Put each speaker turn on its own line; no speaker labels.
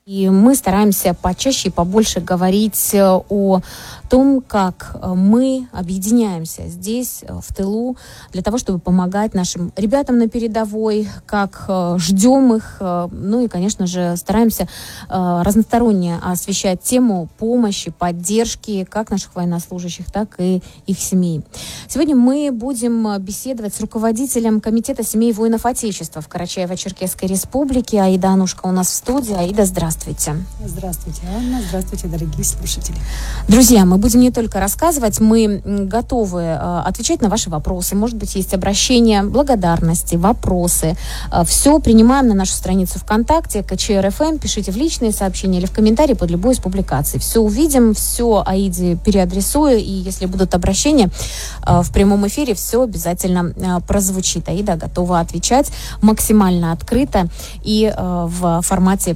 И мы стараемся почаще и побольше говорить о том, как мы объединяемся здесь, в тылу, для того, чтобы помогать нашим ребятам на передовой, как ждем их, ну и, конечно же, стараемся разносторонне освещать тему помощи, поддержки как наших военнослужащих, так и их семей. Сегодня мы будем беседовать с руководителем Комитета семей воинов Отечества в Карачаево-Черкесской Республике. Аида Анушка у нас в студии. Аида, здравствуйте.
Здравствуйте, Анна. Здравствуйте, дорогие слушатели.
Друзья, мы будем не только рассказывать, мы готовы отвечать на ваши вопросы. Может быть, есть обращения, благодарности, вопросы. Все принимаем на нашу страницу ВКонтакте, КЧР-ФМ. Пишите в личные сообщения или в комментарии под любой из публикаций. Все увидим, все Аиде переадресую. И если будут обращения в прямом эфире, все обязательно прозвучит. Аида готова отвечать максимально открыто и в формате